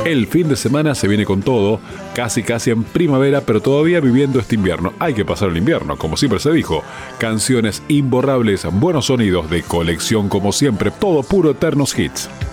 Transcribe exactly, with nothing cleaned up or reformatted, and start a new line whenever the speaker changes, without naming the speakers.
El fin de semana se viene con todo, casi casi en primavera, pero todavía viviendo este invierno. Hay que pasar el invierno, como siempre se dijo. Canciones imborrables, buenos sonidos de colección como siempre, todo puro eternos hits.